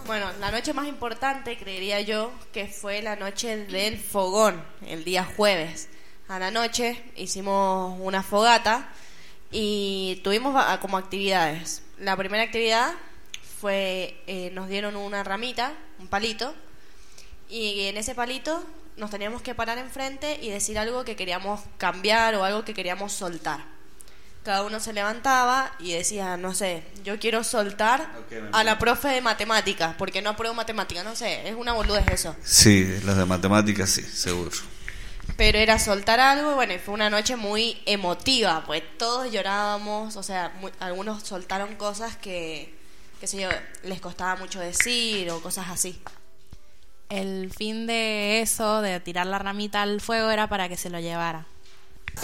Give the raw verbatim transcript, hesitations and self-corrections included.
Bueno, la noche más importante, creería yo, que fue la noche del fogón, el día jueves. A la noche hicimos una fogata y tuvimos va- como actividades. La primera actividad fue, eh, nos dieron una ramita, un palito, y en ese palito nos teníamos que parar enfrente y decir algo que queríamos cambiar o algo que queríamos soltar. Cada uno se levantaba y decía, no sé, yo quiero soltar Okay, me a la entiendo. profe de matemáticas, porque no apruebo matemáticas, no sé, es una boludez eso. Sí, las de matemáticas sí, seguro. Pero era soltar algo y bueno, y fue una noche muy emotiva, pues todos llorábamos, o sea, muy- algunos soltaron cosas que, qué sé yo, les costaba mucho decir o cosas así. El fin de eso, de tirar la ramita al fuego, era para que se lo llevara.